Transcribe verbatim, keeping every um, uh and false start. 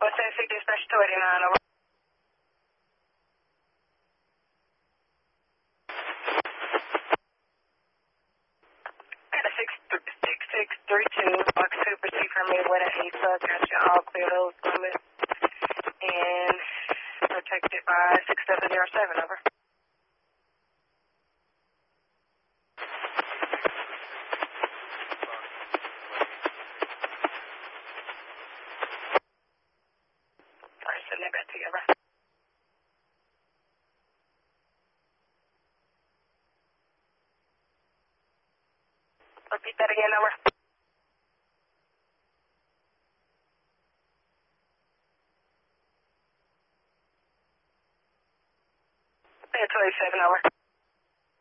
What's that C dispatch two eighty-nine, over. Got a six six three two, Fox two, proceed from me with an eight, so got you all clear those limits. And protected by six seven zero seven, over. Alright, send that back to you, over. Repeat that again, over. two eighty-seven, over.